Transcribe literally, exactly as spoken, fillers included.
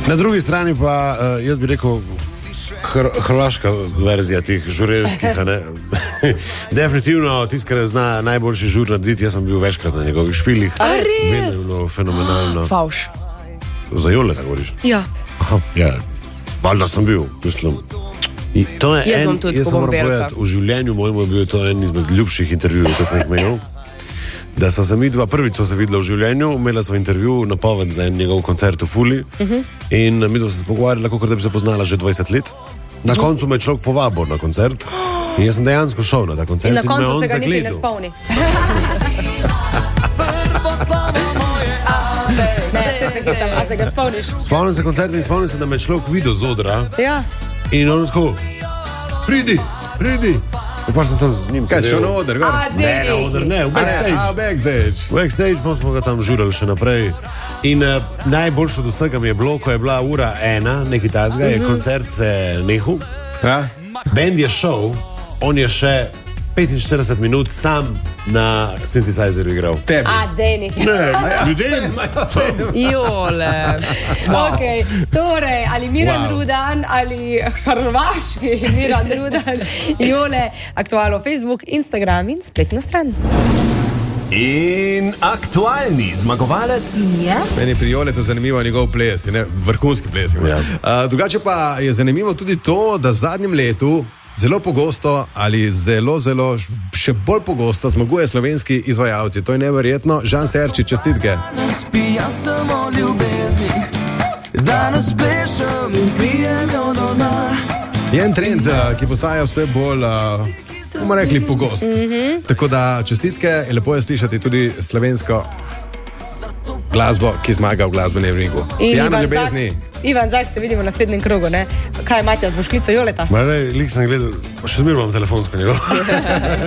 Na drugi strani pa, uh, jaz bi rekel, hr hrvaška verzija teh žurerskih, a ne? Definitivno, tisti, kar zna najboljši žur narediti, jaz sem bil večkrat na njegovih špilih. A res? Vedno je bilo fenomenalno. Favš. Za Jole, tako govoriš? Ja. Aha, ja, valjda sem bil, mislim. I to je jaz en, bom tudi, jaz ko sem bom moram velika. povedati, v življenju mojemu je bil to en izmed ljubših intervjujev, ko sem jih imel. Da so se mi dva, prvič so se videla v življenju, imela smo intervju, napoved za en njegov koncert v Puli uh -huh. in mi dva se pogovarjala, kot da bi se poznala že dvajset let. Na koncu me je človek povabil na koncert in jaz sem dejansko šel na ta koncert. In na in me koncu on se ga niti zagledal. ne spomni. Ne, se hitam, a se ga spomniš? Spomnim se koncerta in spomnim se, da me je človek videl z odra Ja. in on tako, pridi, pridi. In pa sem tam z njim Kaj, sedel. šel na oder, gor? A, Ne, na oder, ne, v backstage. A, backstage. V backstage pa smo ga tam žurali še naprej. In uh, najboljše od vsega mi je bilo, ko je bila ura ena, nekaj tazga, je koncert se nehal. Ja? Band je šel, on je še petinštirideset minut sam na synthesizerju igral. Tebi. A, dej nekaj. Ne, ljudem. Jole. Okay. Torej, ali Miran Wow. Rudan, ali hrvaški Miran Rudan, Jole, aktualno Facebook, Instagram in spletna stran. In aktualni zmagovalec. Ja. Meni pri Joletu zanimivo njegov ples, ne? Vrhunski ples. Ja. Uh, drugače pa je zanimivo tudi to, da v zadnjem letu zelo pogosto ali zelo, zelo še bolj pogosto zmaguje slovenski izvajalci. To je neverjetno. Žan Serči, čestitke. Spija sem o ljubezni, danes plešem in pijem jo do dna. Je en trend, uh, ki postaja vse bolj, uh, bomo rekli, pogost. Mm-hmm. Tako da čestitke, lepo je slišati tudi slovensko glasbo, ki zmaga v glasbenem ringu. In Pijana Ivan ljubezni. Zak, Ivan Zak, se vidimo v naslednjem krogu, ne? Kaj, Matjas, boš klical Joleta? Ma ne, lik sem gledal, še zmeraj imam telefonsko njegov.